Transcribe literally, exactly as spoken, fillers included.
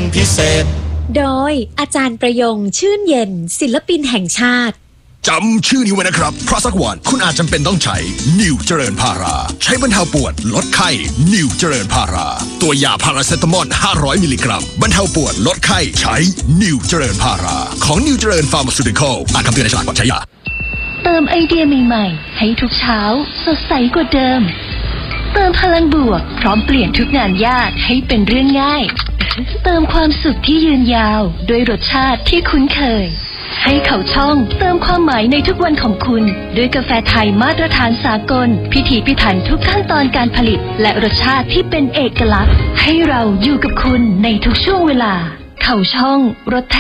พิเศษโดยอาจารย์ประยงชื่นเย็นศิลปินแห่งชาติจำชื่อนี้ไว้นะครับเพราะสักวันคุณอาจจำเป็นต้องใช้นิวเจริญพาราใช้บรรเทาปวดลดไข้นิวเจริญพาราตัวยาพาราเซตามอลห้าร้อยมิลลิกรัมบรรเทาปวดลดไข้ใช้นิวเจริญพาราของนิวเจริญฟาร์มาซูติคอลอ่านคำเตือนในฉลากก่อนใช้ยาเติมไอเดียใหม่ๆให้ทุกเช้าสดใสกว่าเดิมเติมพลังบวกพร้อมเปลี่ยนทุกงานยากให้เป็นเรื่องง่ายเติมความสุขที่ยืนยาวด้วยรสชาติที่คุ้นเคยให้เขาช่องเติมความหมายในทุกวันของคุณด้วยกาแฟไทยมาตรฐานสากลพิถีพิถันทุกขั้นตอนการผลิตและรสชาติที่เป็นเอกลักษณ์ให้เราอยู่กับคุณในทุกช่วงเวลาเขาช่องรส